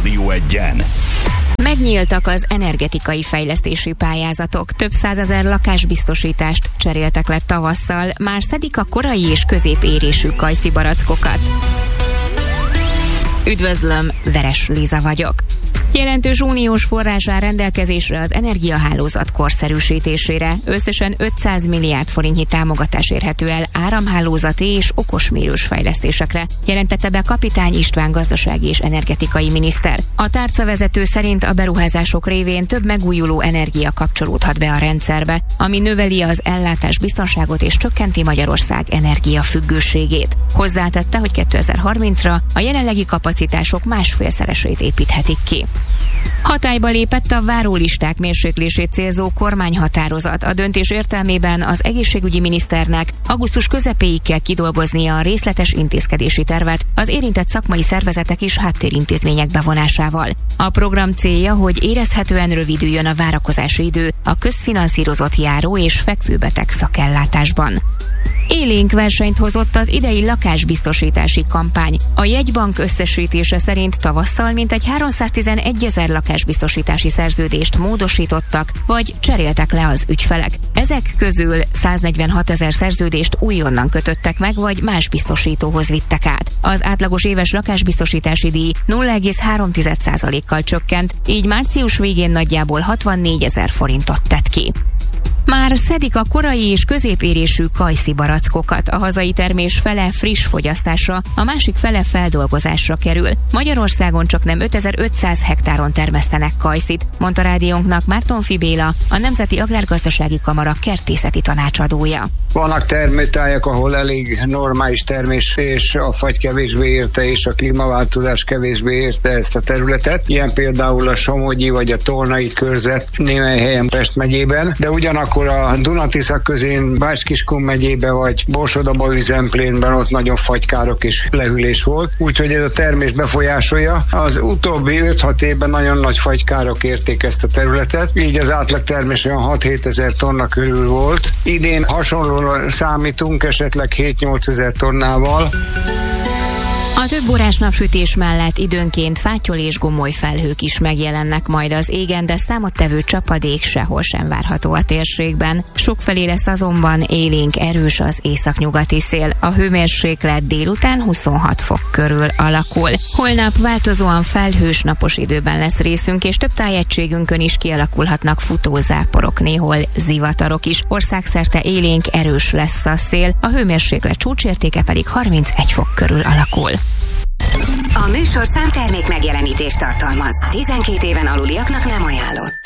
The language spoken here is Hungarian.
Rádió Egyen. Megnyíltak az energetikai fejlesztési pályázatok, több 100 000 lakásbiztosítást cseréltek le tavasszal, már szedik a korai és középérésű kajszibarackokat. Üdvözlöm, Veres Liza vagyok. Jelentős uniós forrás áll rendelkezésre az energiahálózat korszerűsítésére. Összesen 500 milliárd forintnyi támogatás érhető el áramhálózati és okosmérős fejlesztésekre, jelentette be Kapitány István gazdasági és energetikai miniszter. A tárcavezető szerint a beruházások révén több megújuló energia kapcsolódhat be a rendszerbe, ami növeli az ellátás biztonságot és csökkenti Magyarország energiafüggőségét. Hozzátette, hogy 2030-ra a jelenlegi kapacitások másfélszeresét építhetik ki. Hatályba lépett a várólisták mérséklését célzó kormányhatározat. A döntés értelmében az egészségügyi miniszternek augusztus közepéig kell kidolgoznia a részletes intézkedési tervet az érintett szakmai szervezetek és háttérintézmények bevonásával. A program célja, hogy érezhetően rövidüljön a várakozási idő a közfinanszírozott járó és fekvőbeteg szakellátásban. Élénk versenyt hozott az idei lakásbiztosítási kampány. A jegybank összesítése szerint tavasszal mintegy 311 000 lakásbiztosítási szerződést módosítottak, vagy cseréltek le az ügyfelek. Ezek közül 146 000 szerződést újonnan kötöttek meg, vagy más biztosítóhoz vittek át. Az átlagos éves lakásbiztosítási díj 0,3%-kal csökkent, így március végén nagyjából 64 000 forintot tett ki. Már szedik a korai és középérésű kajszibarackokat. A hazai termés fele friss fogyasztásra, a másik fele feldolgozásra kerül. Magyarországon csaknem 5500 hektáron termesztenek kajszit, mondta rádiónknak Mártonfi Béla, a Nemzeti Agrárgazdasági Kamara kertészeti tanácsadója. Vannak termőtájak, ahol elég normális termés, és a fagy kevésbé érte, és a klímaváltozás kevésbé érte ezt a területet. Ilyen például a Somogyi vagy a Tolnai körzet némely helyen Pest megyében, de ugyanakkor a Duna-Tisza közén Bács-Kiskun megyébe vagy Borsod-Abaúj-Zemplénben ott nagyon fagykárok és lehűlés volt, úgyhogy ez a termés befolyásolja. Az utóbbi 5-6 évben nagyon nagy fagykárok érték ezt a területet, így az átlag termés olyan 6-7 000 tonna körül volt. Idén hasonlóan számítunk, esetleg 7-8 000 tonnával. A több órás napsütés mellett időnként fátyol és gomoly felhők is megjelennek majd az égen, de számottevő csapadék sehol sem várható a térségben. Sokfelé lesz azonban élénk erős az északnyugati szél. A hőmérséklet délután 26 fok körül alakul. Holnap változóan felhős napos időben lesz részünk, és több tájegységünkön is kialakulhatnak futózáporok, néhol zivatarok is. Országszerte élénk erős lesz a szél, a hőmérséklet csúcsértéke pedig 31 fok körül alakul. A műsor számtermék megjelenítést tartalmaz. 12 éven aluliaknak nem ajánlott.